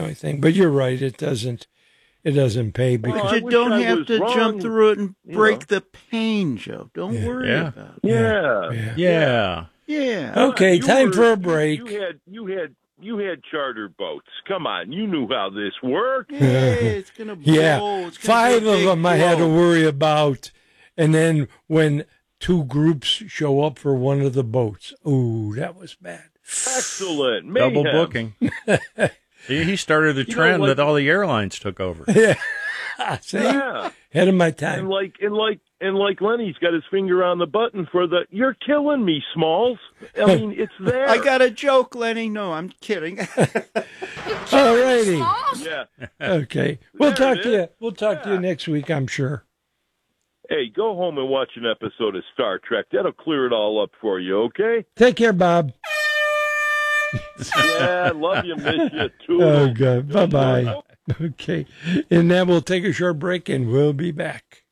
only thing. But you're right. It doesn't pay because But you don't have to jump through it and break the pain, Joe. Don't worry about it. Yeah. Okay, time for a break. You had charter boats. Come on, you knew how this worked. Yeah, it's gonna blow. Yeah, It's gonna 5 be a of big them I had to blow. worry about, and then when 2 groups show up for one of the boats, ooh, that was bad. Excellent. Mayhem. Double booking. He started a trend that all the airlines took over. Yeah. See? Yeah. Ahead of my time. And like Lenny's got his finger on the button for the "You're killing me, Smalls." I mean, it's there. I got a joke, Lenny. No, I'm kidding. All righty. Yeah. Okay. We'll There talk it to you. is. We'll talk to you next week, I'm sure. Hey, go home and watch an episode of Star Trek. That'll clear it all up for you, okay? Take care, Bob. Yeah, love you, miss you, too. Oh, God. Bye-bye. Okay. And then we'll take a short break, and we'll be back.